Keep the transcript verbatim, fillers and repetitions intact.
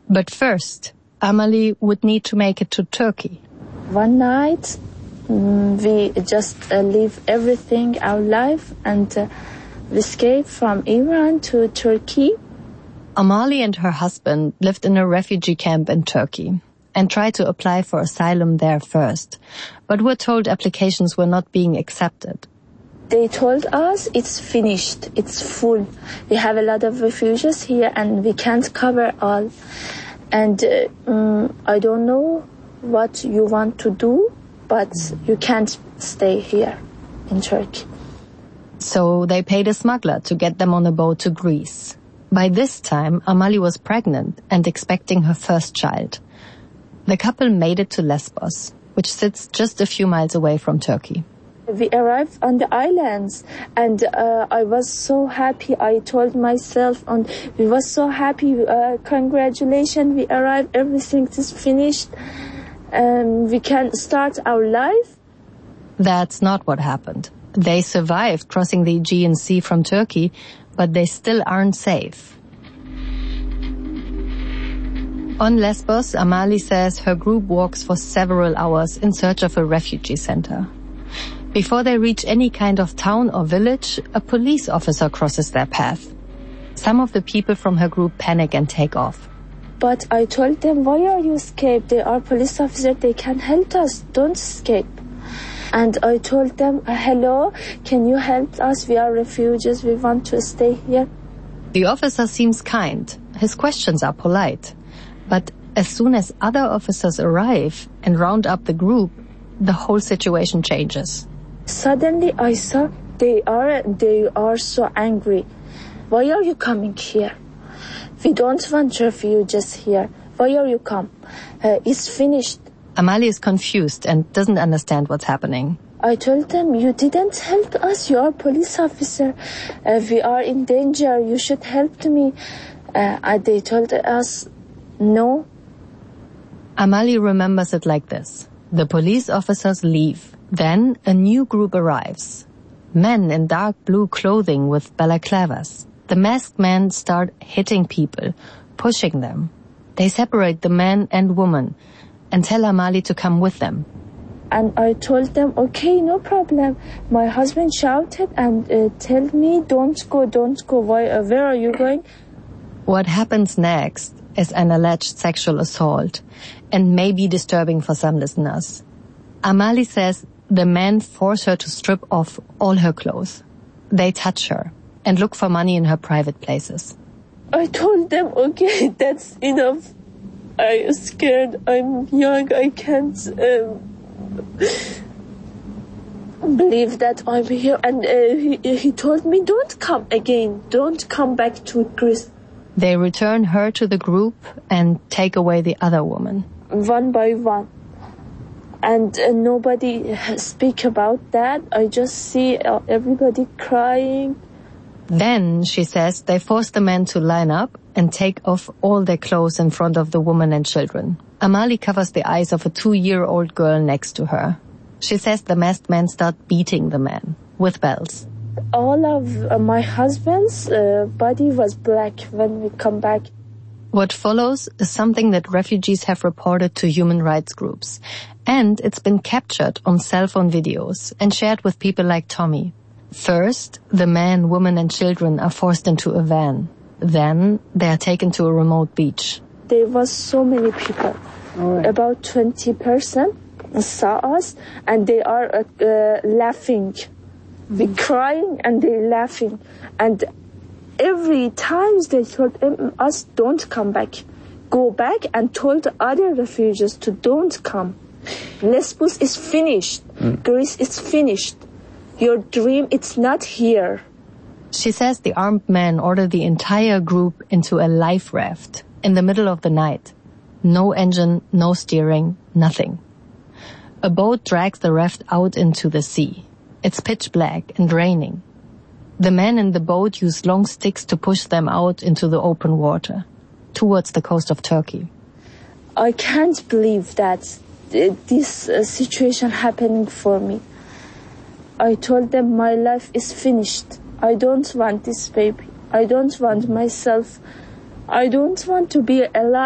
But first, Amalie would need to make it to Turkey. One night, um, we just uh, leave everything, our life, and uh, we escape from Iran to Turkey. Amalie and her husband lived in a refugee camp in Turkey and tried to apply for asylum there first, but were told applications were not being accepted. They told us it's finished, it's full. We have a lot of refugees here and we can't cover all. And uh, um, I don't know what you want to do, but you can't stay here in Turkey. So they paid a smuggler to get them on a boat to Greece. By this time, Amalie was pregnant and expecting her first child. The couple made it to Lesbos, which sits just a few miles away from Turkey. We arrived on the islands and uh, I was so happy. I told myself, and we were so happy. Uh, congratulations, we arrived, everything is finished. Um, we can start our life. That's not what happened. They survived crossing the Aegean Sea from Turkey, but they still aren't safe. On Lesbos, Amalie says her group walks for several hours in search of a refugee center. Before they reach any kind of town or village, a police officer crosses their path. Some of the people from her group panic and take off. But I told them, why are you escaped? They are police officers, they can help us, don't escape. And I told them, hello, can you help us? We are refugees, we want to stay here. The officer seems kind. His questions are polite. But as soon as other officers arrive and round up the group, the whole situation changes. Suddenly I saw they are they are so angry. Why are you coming here? We don't want refugees here. Why are you come? Uh, it's finished. Amalie is confused and doesn't understand what's happening. I told them, you didn't help us. You are a police officer. Uh, we are in danger. You should help me. Uh, and they told us, no. Amalie remembers it like this. The police officers leave. Then a new group arrives. Men in dark blue clothing with balaclavas. The masked men start hitting people, pushing them. They separate the man and woman and tell Amalie to come with them. And I told them, okay, no problem. My husband shouted and uh, told me, don't go, don't go. Why, uh, where are you going? What happens next is an alleged sexual assault and may be disturbing for some listeners. Amalie says the men force her to strip off all her clothes. They touch her and look for money in her private places. I told them, okay, that's enough. I'm scared, I'm young, I can't um, believe that I'm here. And uh, he, he told me, don't come again, don't come back to Greece. They return her to the group and take away the other woman. One by one. And uh, nobody speak about that. I just see uh, everybody crying. Then, she says, they force the men to line up and take off all their clothes in front of the woman and children. Amalie covers the eyes of a two-year-old girl next to her. She says the masked men start beating the men with bells. All of uh, my husband's uh, body was black when we come back. What follows is something that refugees have reported to human rights groups. And it's been captured on cell phone videos and shared with people like Tommy. First, the men, women and children are forced into a van. Then, they are taken to a remote beach. There was so many people. Right. About twenty percent saw us and they are uh, uh, laughing. Mm-hmm. We crying and they laughing. And every time they told us, don't come back. Go back, and told other refugees to don't come. Lesbos is finished. Mm. Greece is finished. Your dream, it's not here. She says the armed men ordered the entire group into a life raft in the middle of the night. No engine, no steering, nothing. A boat drags the raft out into the sea. It's pitch black and raining. The men in the boat use long sticks to push them out into the open water, towards the coast of Turkey. I can't believe that this uh, situation happening for me. I told them my life is finished. I don't want this baby. I don't want myself. I don't want to be alive.